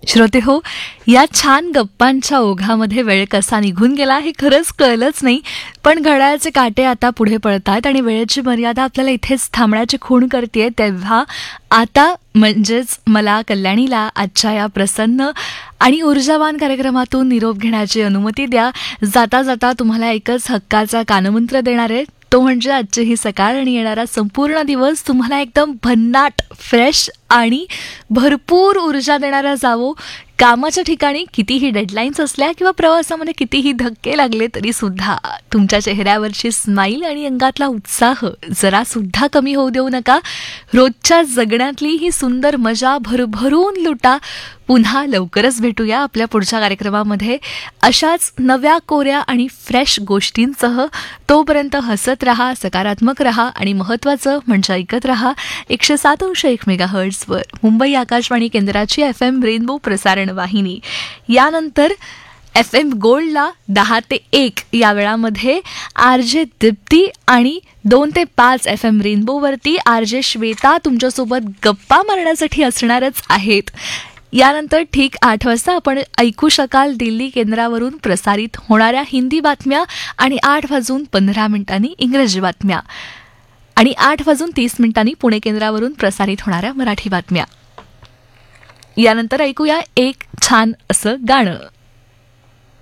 श्रोते हो, या छान गप्पांच्या ओघामध्ये वेळ कसा निघून गेला हे खरंच कळलंच नाही. पण घड्याळाचे काटे आता पुढे पळतात आणि वेळेची मर्यादा आपल्याला इथेच थांबण्याची खूण करते. तेव्हा आता म्हणजेच मला कल्याणीला आजच्या या प्रसन्न आणि ऊर्जावान कार्यक्रमातून निरोप घेण्याची अनुमती द्या. जाता जाता तुम्हाला एकच हक्काचा कानमंत्र देणार आहे, तो म्हणजे आजची ही सकाळ आणि येणारा संपूर्ण दिवस तुम्हाला एकदम भन्नाट, फ्रेश आणि भरपूर ऊर्जा देणारा जावो. कामाच्या ठिकाणी कितीही डेडलाईन्स असल्या किंवा प्रवासामध्ये कितीही धक्के लागले तरी सुद्धा तुमच्या चेहऱ्यावरची स्माईल आणि अंगातला उत्साह जरा सुद्धा कमी होऊ देऊ नका. रोजच्या जगण्यातली ही सुंदर मजा भरभरून लुटा. पुन्हा लवकरच भेटूया आपल्या पुढच्या कार्यक्रमामध्ये अशाच नव्या कोऱ्या आणि फ्रेश गोष्टींसह. तोपर्यंत हसत रहा, सकारात्मक रहा आणि महत्त्वाचं म्हणजे ऐकत रहा 107.1 मेगाहर्ट्झवर मुंबई आकाशवाणी केंद्राची FM रेनबो प्रसारण वाहिनी. यानंतर FM गोल्डला 10 ते 1 या वेळामध्ये RJ दीप्ती आणि 2 ते 5 FM रेनबोवरती RJ श्वेता तुमच्यासोबत गप्पा मारण्यासाठी असणारच आहेत. यानंतर ठीक 8 वाजता आपण ऐकू शकाल दिल्ली केंद्रावरून प्रसारित होणाऱ्या हिंदी बातम्या आणि 8:15 इंग्रजी बातम्या आणि 8:30 पुणे केंद्रावरून प्रसारित होणाऱ्या मराठी बातम्या. यानंतर ऐकूया एक छान असं गाणं.